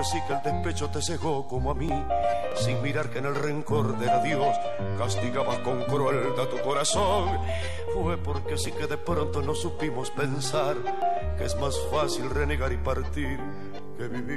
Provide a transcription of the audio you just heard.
porque sí que el despecho te cegó como a mí, sin mirar que en el rencor del adiós castigabas con crueldad tu corazón. Fue porque sí que de pronto no supimos pensar que es más fácil renegar y partir que vivir.